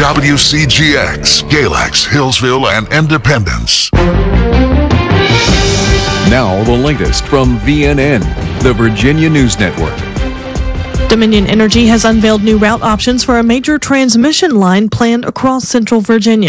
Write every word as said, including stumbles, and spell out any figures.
W C G X, Galax, Hillsville, and Independence. Now the latest from V N N, the Virginia News Network. Dominion Energy has unveiled new route options for a major transmission line planned across central Virginia.